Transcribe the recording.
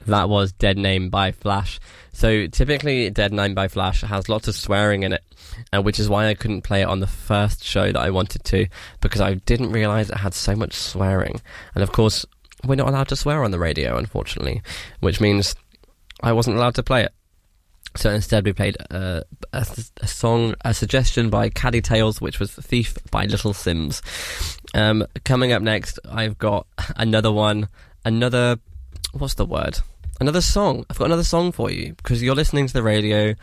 That was Dead Name by Flash. So typically Dead Name by Flash has lots of swearing in it, which is why I couldn't play it on the first show that I wanted to, because I didn't realise it had so much swearing. And of course, we're not allowed to swear on the radio, unfortunately, which means I wasn't allowed to play it. So instead we played a suggestion by Caddy Tales, which was Thief by Little Sims. Coming up next, I've got another song. I've got another song for you, because you're listening to the radio,